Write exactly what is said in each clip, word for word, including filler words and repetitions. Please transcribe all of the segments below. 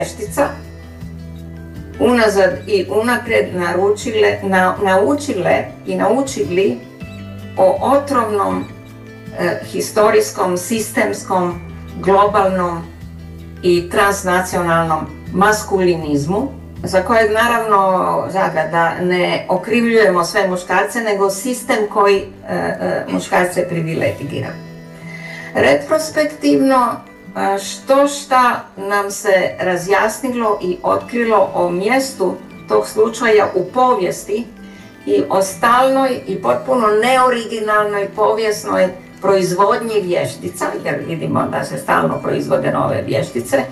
vještica unazad i unaprijed naručile, na, naučile i naučili o otrovnom e, historijskom, sistemskom, globalnom i transnacionalnom maskulinizmu, za kojeg naravno zaga, da ne okrivljujemo sve muškarce, nego sistem koji e, e, muškarce privilegira. Retrospektivno, što šta nam se razjasnilo i otkrilo o mjestu tog slučaja u povijesti i o stalnoj i potpuno neoriginalnoj povijesnoj proizvodnji vještica, jer vidimo da se stalno proizvode nove vještice,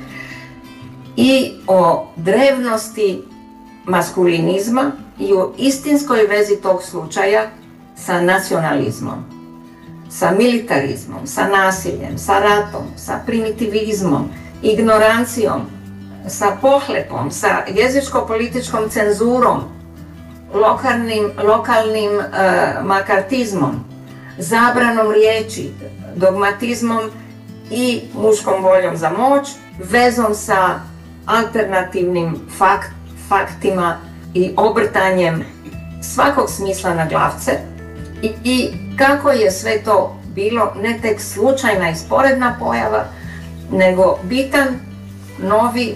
i o drevnosti maskulinizma i o istinskoj vezi tog slučaja sa nacionalizmom, sa militarizmom, sa nasiljem, sa ratom, sa primitivizmom, ignorancijom, sa pohlepom, sa jezičko-političkom cenzurom, lokalnim, lokalnim uh, makartizmom, zabranom riječi, dogmatizmom i muškom voljom za moć, vezom sa alternativnim fakt, faktima i obrtanjem svakog smisla na glavce i, i kako je sve to bilo ne tek slučajna i sporedna pojava, nego bitan, novi,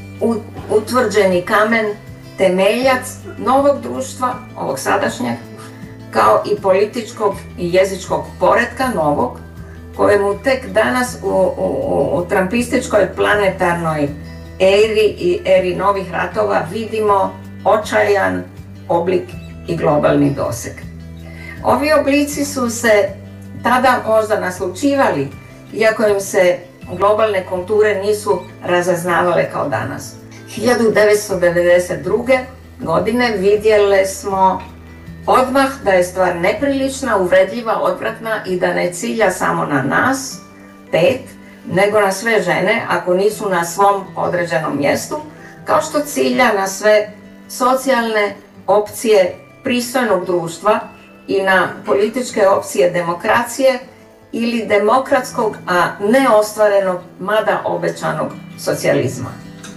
utvrđeni kamen, temeljac novog društva, ovog sadašnjeg, kao i političkog i jezičkog poretka novog, kojemu tek danas u, u, u trampističkoj planetarnoj eri i eri novih ratova vidimo očajan oblik i globalni doseg. Ovi oblici su se tada možda naslučivali, iako im se globalne konture nisu razaznavale kao danas. hiljadu devetsto devedeset druge. godine vidjeli smo odmah da je stvar neprilična, uvredljiva, odvratna i da ne cilja samo na nas, pet, nego na sve žene ako nisu na svom određenom mjestu, kao što cilja na sve socijalne opcije pristojnog društva i na političke opcije demokracije ili demokratskog, a neostvarenog, mada obećanog socijalizma.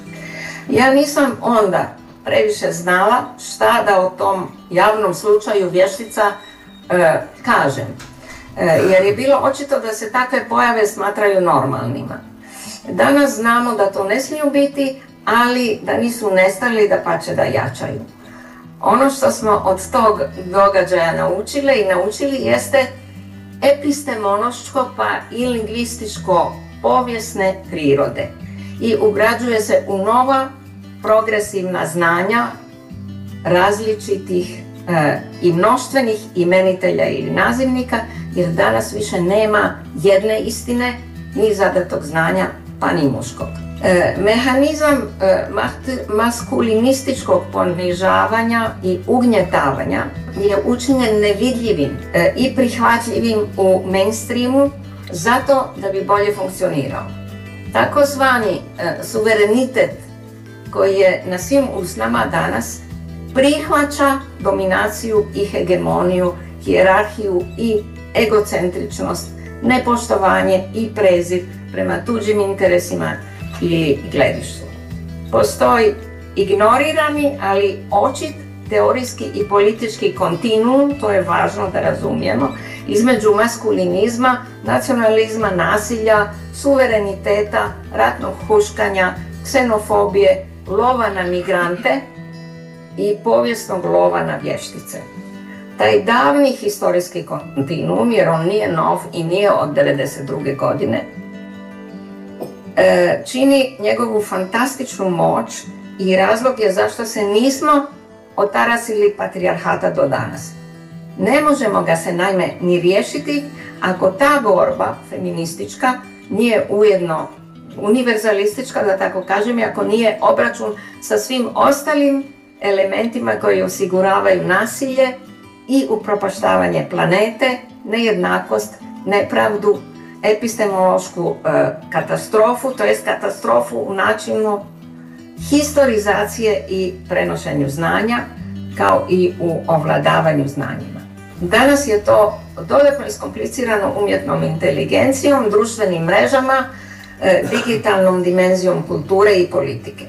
Ja nisam onda previše znala šta da o tom javnom slučaju vještica e, kažem, e, jer je bilo očito da se takve pojave smatraju normalnima. Danas znamo da to ne smiju biti, ali da nisu nestali, da pače da jačaju. Ono što smo od tog događaja naučile i naučili jeste epistemološko pa i lingvističko povijesne prirode i ugrađuje se u nova progresivna znanja različitih e, i mnoštvenih imenitelja ili nazivnika, jer danas više nema jedne istine, ni zadatog znanja, pa ni muškog. E, mehanizam e, maskulinističkog ponižavanja i ugnjetavanja je učinjen nevidljivim e, i prihvatljivim u mainstreamu zato da bi bolje funkcionirao. Takozvani e, suverenitet koji je na svim usnama danas prihvaća dominaciju i hegemoniju, hijerarhiju i egocentričnost, nepoštovanje i prezir prema tuđim interesima ili gledištu. Postoji ignorirani, ali očit teorijski i politički kontinuum, to je važno da razumijemo, između maskulinizma, nacionalizma, nasilja, suvereniteta, ratnog huškanja, ksenofobije, lova na migrante i povijesnog lova na vještice. Taj davni historijski kontinuum, jer on nije nov i nije od devedeset druge. godine, čini njegovu fantastičnu moć i razlog je zašto se nismo otarasili patrijarhata do danas. Ne možemo ga se naime ni riješiti ako ta borba feministička nije ujedno univerzalistička, da tako kažem, i ako nije obračun sa svim ostalim elementima koji osiguravaju nasilje i upropaštavanje planete, nejednakost, nepravdu, epistemološku e, katastrofu, to jest katastrofu u načinu historizacije i prenošenju znanja, kao i u ovladavanju znanjima. Danas je to dodatno iskomplicirano umjetnom inteligencijom, društvenim mrežama, digitalnom dimenzijom kulture i politike.